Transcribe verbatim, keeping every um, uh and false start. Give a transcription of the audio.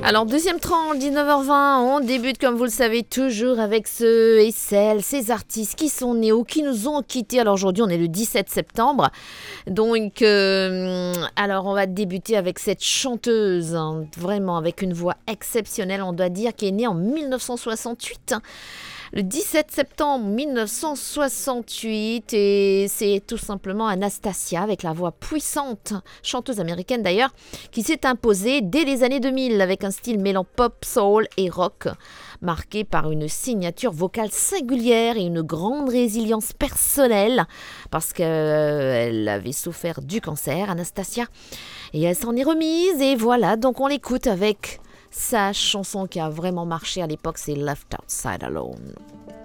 Alors, deuxième tranche, dix-neuf heures vingt, on débute, comme vous le savez, toujours avec ceux et celles, ces artistes qui sont nés ou qui nous ont quittés. Alors, aujourd'hui, on est le dix-sept septembre. Donc, euh, alors, on va débuter avec cette chanteuse, hein, vraiment avec une voix exceptionnelle, on doit dire, qui est née en dix-neuf cent soixante-huit. Hein. Le dix-sept septembre dix-neuf cent soixante-huit, et c'est tout simplement Anastacia avec la voix puissante, chanteuse américaine d'ailleurs, qui s'est imposée dès les années deux mille avec un style mêlant pop, soul et rock, marqué par une signature vocale singulière et une grande résilience personnelle, parce qu'elle avait souffert du cancer, Anastacia, et elle s'en est remise, et voilà, donc on l'écoute avec sa chanson qui a vraiment marché à l'époque, c'est Left Outside Alone.